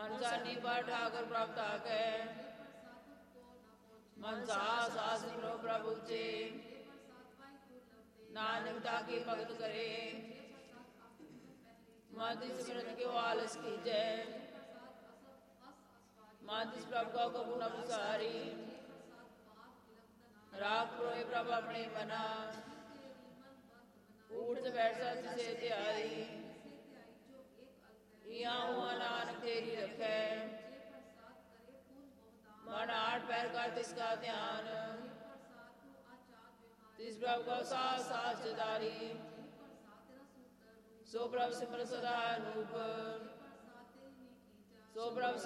मन जानी पर ठाकुर प्राप्त आके मन सास प्रभु जी नानक ताकि भगत करे मत सिमरन के आलस की जय मत प्रभु को गुण अनुसारी राग प्रोए प्रभु अपने मना उठ बैठ सच से त्यारी या हुआ नानक तेरी रखे मन आठ पैर का तिसका ध्यान तिस प्रभु को सास सास जदारी सो प्रभु सिमर सदा रूप सो प्रभु